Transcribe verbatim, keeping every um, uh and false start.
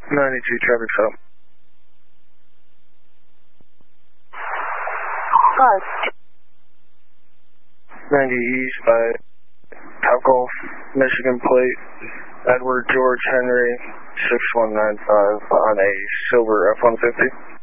ninety-two traffic stop. Five. ninety East by Top Golf, Michigan plate, Edward George Henry, six one nine five on a silver F one fifty.